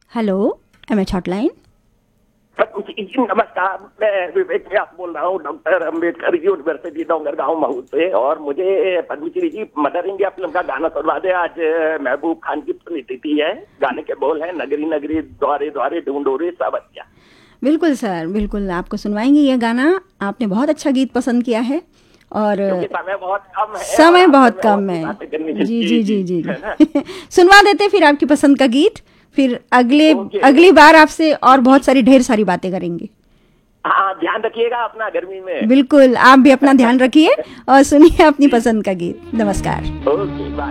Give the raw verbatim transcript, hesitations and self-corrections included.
Hello, M H hotline. जी नमस्कार, मैं विवेक व्यास बोल रहा हूँ, डॉक्टर अम्बेडकर यूनिवर्सिटी डोंगरगांव महू से। और मुझे पद्मश्री जी मदर इंडिया फिल्म का गाना सुनवा दे। आज महबूब खान की पुण्यतिथि है। गाने के बोल हैं, नगरी नगरी द्वारे द्वारे ढूंढो रे सावरिया। बिल्कुल सर, बिल्कुल आपको सुनवाएंगे ये गाना। आपने बहुत अच्छा गीत पसंद किया है और समय बहुत कम है, समय बहुत कम है। जी जी जी जी, जी। सुनवा देते फिर आपकी पसंद का गीत। फिर अगले अगली बार आपसे और बहुत सारी ढेर सारी बातें करेंगे। हाँ, ध्यान रखिएगा अपना गर्मी में। बिल्कुल, आप भी अपना ध्यान रखिए और सुनिए अपनी पसंद का गीत। नमस्कार। Okay, bye.